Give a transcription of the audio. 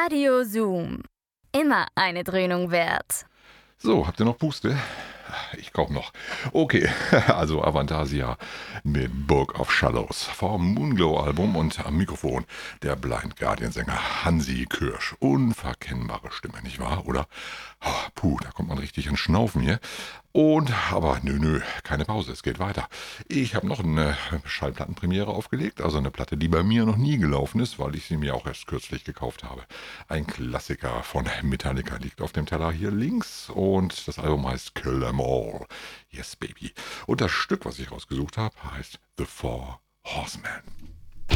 Radio Zoom. Immer eine Dröhnung wert. So, habt ihr noch Puste? Ich kaum noch. Okay, also Avantasia mit Book of Shadows vom Moonglow-Album und am Mikrofon der Blind Guardian-Sänger Hansi Kürsch. Unverkennbare Stimme, nicht wahr? Oder? Puh, da kommt man richtig ins Schnaufen hier. Aber nö, keine Pause, es geht weiter. Ich habe noch eine Schallplattenpremiere aufgelegt, also eine Platte, die bei mir noch nie gelaufen ist, weil ich sie mir auch erst kürzlich gekauft habe. Ein Klassiker von Metallica liegt auf dem Teller hier links und das Album heißt Kill 'Em All. Yes, Baby. Und das Stück, was ich rausgesucht habe, heißt The Four Horsemen.